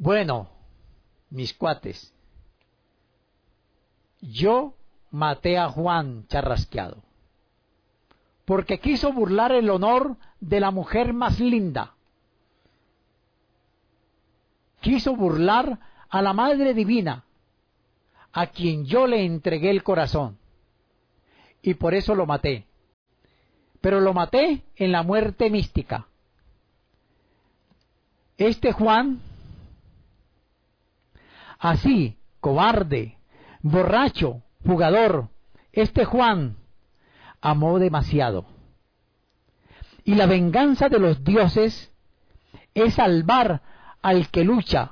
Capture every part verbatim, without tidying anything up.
Bueno, mis cuates, yo maté a Juan Charrasqueado, porque quiso burlar el honor de la mujer más linda. Quiso burlar a la Madre Divina, a quien yo le entregué el corazón, y por eso lo maté. Pero lo maté en la muerte mística. Este Juan, así, cobarde, borracho, jugador, este Juan amó demasiado. Y la venganza de los dioses es salvar al que lucha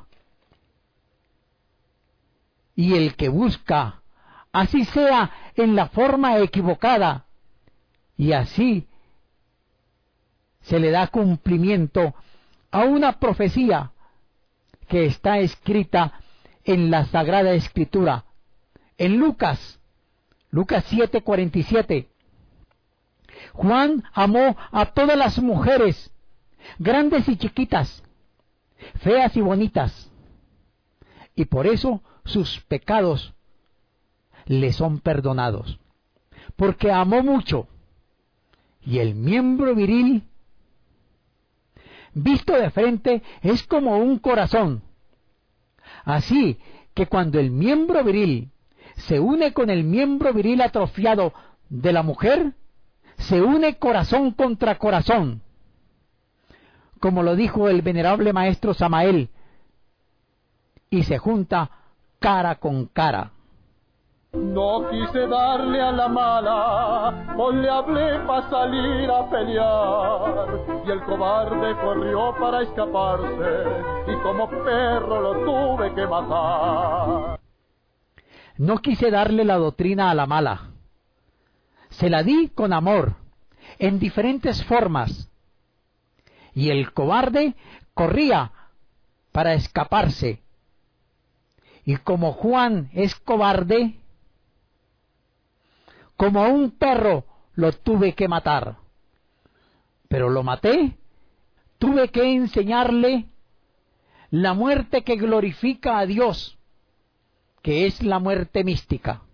y el que busca, así sea en la forma equivocada, y así se le da cumplimiento a una profecía que está escrita en la Sagrada Escritura, en Lucas, Lucas siete cuarenta y siete. Juan amó a todas las mujeres, grandes y chiquitas, feas y bonitas, y por eso sus pecados le son perdonados, porque amó mucho, y el miembro viril, visto de frente, es como un corazón. Así que cuando el miembro viril se une con el miembro viril atrofiado de la mujer, se une corazón contra corazón, como lo dijo el venerable maestro Samael, y se junta cara con cara. No quise darle a la mala, hoy le hablé para salir a pelear, y el cobarde corrió para escaparse, y como perro lo tuve que matar. No quise darle la doctrina a la mala, se la di con amor, en diferentes formas, y el cobarde corría para escaparse, y como Juan es cobarde, como un perro lo tuve que matar. Pero lo maté, tuve que enseñarle la muerte que glorifica a Dios, que es la muerte mística.